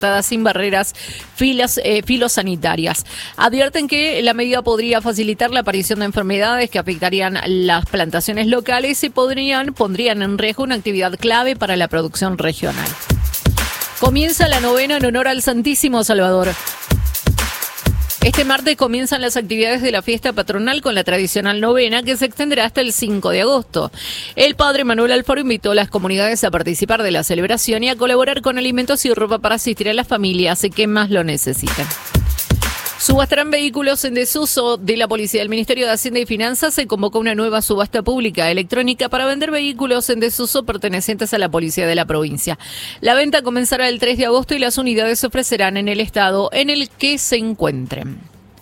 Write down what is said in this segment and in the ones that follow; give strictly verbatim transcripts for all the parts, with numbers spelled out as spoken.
sin barreras filas, eh, filosanitarias. Advierten que la medida podría facilitar la aparición de enfermedades que afectarían las plantaciones locales y podrían, pondrían en riesgo una actividad clave para la producción regional. Comienza la novena en honor al Santísimo Salvador. Este martes comienzan las actividades de la fiesta patronal con la tradicional novena que se extenderá hasta el cinco de agosto. El padre Manuel Alfaro invitó a las comunidades a participar de la celebración y a colaborar con alimentos y ropa para asistir a las familias que más lo necesiten. Subastarán vehículos en desuso. De la Policía del Ministerio de Hacienda y Finanzas se convocó una nueva subasta pública electrónica para vender vehículos en desuso pertenecientes a la Policía de la provincia. La venta comenzará el tres de agosto y las unidades se ofrecerán en el estado en el que se encuentren.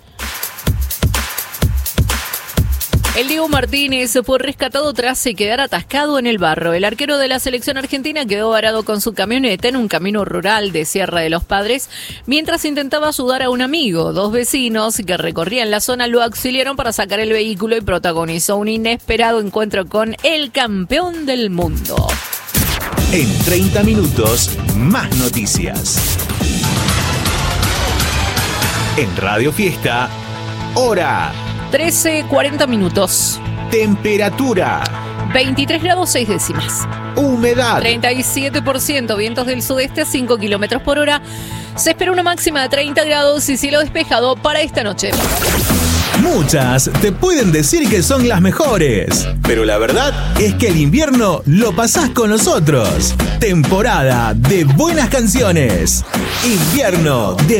El Diego Martínez fue rescatado tras quedar atascado en el barro. El arquero de la selección argentina quedó varado con su camioneta en un camino rural de Sierra de los Padres mientras intentaba ayudar a un amigo. Dos vecinos que recorrían la zona lo auxiliaron para sacar el vehículo y protagonizó un inesperado encuentro con el campeón del mundo. En treinta minutos, más noticias. En Radio Fiesta, hora. trece cuarenta minutos. Temperatura. veintitrés grados seis décimas. Humedad. treinta y siete por ciento. Vientos del sudeste a cinco kilómetros por hora. Se espera una máxima de treinta grados y cielo despejado para esta noche. Muchas te pueden decir que son las mejores, pero la verdad es que el invierno lo pasás con nosotros. Temporada de buenas canciones. Invierno de